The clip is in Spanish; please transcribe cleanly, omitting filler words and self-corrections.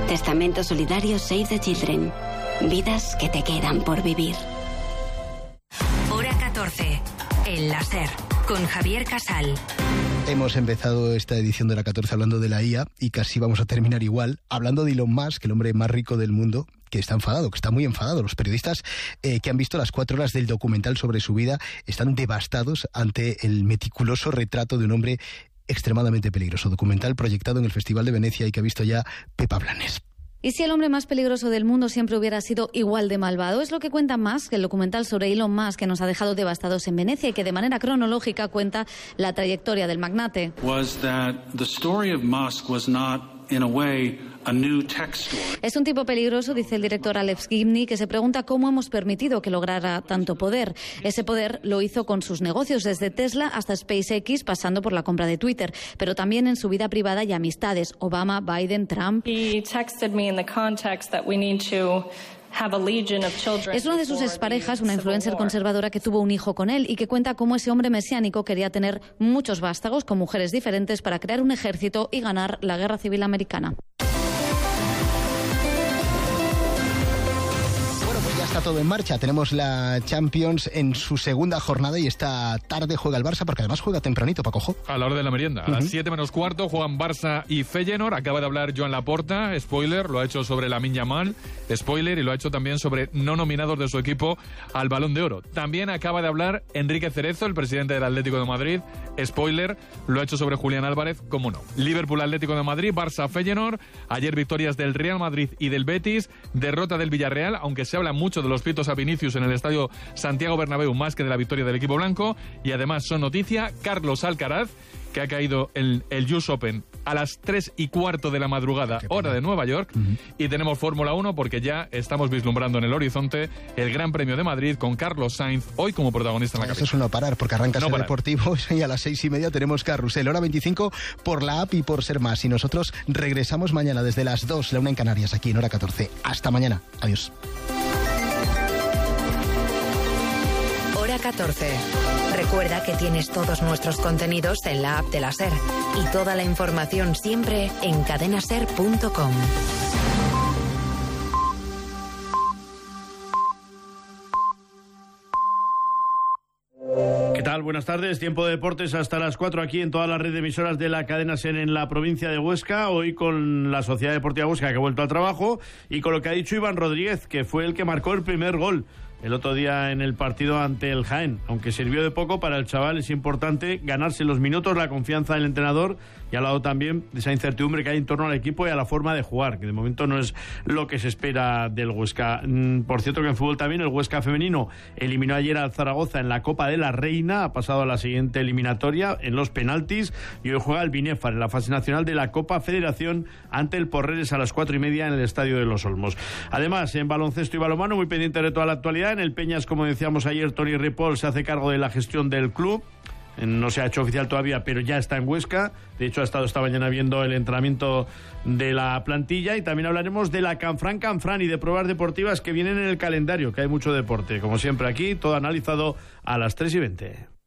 Testamento solidario Save the Children. Vidas que te quedan por vivir. Hora 14. El láser. Con Javier Casal. Hemos empezado esta edición de la 14 hablando de la IA y casi vamos a terminar igual, hablando de Elon Musk, el hombre más rico del mundo, que está enfadado, que está muy enfadado. Los periodistas que han visto las 4 horas del documental sobre su vida están devastados ante el meticuloso retrato de un hombre extremadamente peligroso. Documental proyectado en el Festival de Venecia y que ha visto ya Pepa Blanes. ¿Y si el hombre más peligroso del mundo siempre hubiera sido igual de malvado? Es lo que cuenta Musk, el documental sobre Elon Musk, que nos ha dejado devastados en Venecia y que de manera cronológica cuenta la trayectoria del magnate. Es un tipo peligroso, dice el director Alex Gibney, que se pregunta cómo hemos permitido que lograra tanto poder. Ese poder lo hizo con sus negocios, desde Tesla hasta SpaceX, pasando por la compra de Twitter, pero también en su vida privada y amistades. Obama, Biden, Trump. He texted me in the context that we need to Es una de sus exparejas, una influencer conservadora que tuvo un hijo con él y que cuenta cómo ese hombre mesiánico quería tener muchos vástagos con mujeres diferentes para crear un ejército y ganar la guerra civil americana. Está todo en marcha, tenemos la Champions en su segunda jornada y esta tarde juega el Barça, porque además juega tempranito, Paco. A la hora de la merienda, a las 7 menos cuarto juegan Barça y Feyenoord. Acaba de hablar Joan Laporta, spoiler, lo ha hecho sobre Lamine Yamal, spoiler, y lo ha hecho también sobre no nominados de su equipo al Balón de Oro. También acaba de hablar Enrique Cerezo, el presidente del Atlético de Madrid, spoiler, lo ha hecho sobre Julián Álvarez, cómo no. Liverpool, Atlético de Madrid, Barça, Feyenoord, ayer victorias del Real Madrid y del Betis, derrota del Villarreal, aunque se habla mucho de los pitos a Vinicius en el estadio Santiago Bernabéu más que de la victoria del equipo blanco. Y además son noticia Carlos Alcaraz, que ha caído en el US Open a las 3:15 de la madrugada, hora de Nueva York. Y tenemos Fórmula 1 porque ya estamos vislumbrando en el horizonte el Gran Premio de Madrid con Carlos Sainz hoy como protagonista en la carrera. Eso es no parar, porque arranca el deportivo y a las 6:30 tenemos Carrusel, hora 25 por la app y por Ser Más. Y nosotros regresamos mañana desde las 2, la 1 en Canarias, aquí en hora 14. Hasta mañana. Adiós. Hora 14. Recuerda que tienes todos nuestros contenidos en la app de la SER y toda la información siempre en cadenaser.com. ¿Qué tal? Buenas tardes. Tiempo de deportes hasta las 4 aquí en toda la red de emisoras de la cadena SER en la provincia de Huesca. Hoy con la Sociedad Deportiva Huesca, que ha vuelto al trabajo, y con lo que ha dicho Iván Rodríguez, que fue el que marcó el primer gol el otro día en el partido ante el Jaén. Aunque sirvió de poco, para el chaval es importante ganarse los minutos, la confianza del entrenador, y al lado también de esa incertidumbre que hay en torno al equipo y a la forma de jugar, que de momento no es lo que se espera del Huesca. Por cierto, que en fútbol también el Huesca femenino eliminó ayer al Zaragoza en la Copa de la Reina, ha pasado a la siguiente eliminatoria en los penaltis, y hoy juega el Binéfar en la fase nacional de la Copa Federación ante el Porreres a las 4:30 en el Estadio de los Olmos. Además, en baloncesto y balonmano, muy pendiente de toda la actualidad. En el Peñas, como decíamos ayer, Toni Ripoll se hace cargo de la gestión del club. No se ha hecho oficial todavía, pero ya está en Huesca. De hecho, ha estado esta mañana viendo el entrenamiento de la plantilla. Y también hablaremos de la Canfrán y de pruebas deportivas que vienen en el calendario, que hay mucho deporte. Como siempre aquí, todo analizado a las 3:20.